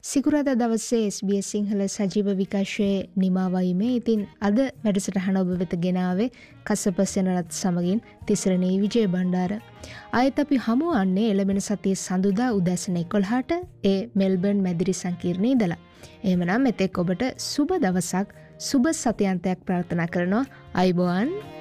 සිකුරාදා දවසේ SBS සිංහල සජීව විකාශයේ නිමාවීමේ ඉතින් අද වැඩසටහන ඔබ වෙත ගෙනාවේ කස්සප සෙනරත් සමගින් තිසරණී විජය බණ්ඩාර. ආයෙත් අපි හමු වන්නේ එළඹෙන සතියේ සඳුදා උදෑසන 11ට ඒ මෙල්බර්න් මැදිරි සංකීර්ණයේ ඉඳලා. එහෙමනම් මෙතෙක් ඔබට සුබ දවසක් සුබ සතියන්තයක් ප්‍රාර්ථනා කරනවා. අයබෝවන්.